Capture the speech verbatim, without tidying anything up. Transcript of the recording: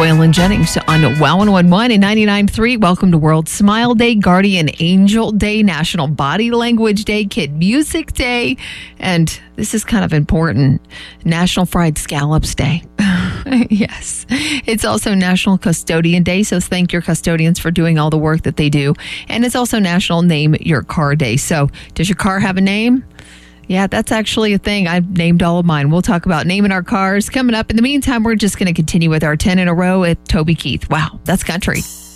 Waylon Jennings on Wow one one one and ninety-nine point three. Welcome to World Smile Day, Guardian Angel Day, National Body Language Day, Kid Music Day, and this is kind of important, National Fried Scallops Day. Yes. It's also National Custodian Day, so thank your custodians for doing all the work that they do. And it's also National Name Your Car Day. So does your car have a name? Yeah, that's actually a thing. I've named all of mine. We'll talk about naming our cars coming up. In the meantime, we're just going to continue with our ten in a row with Toby Keith. Wow, that's country.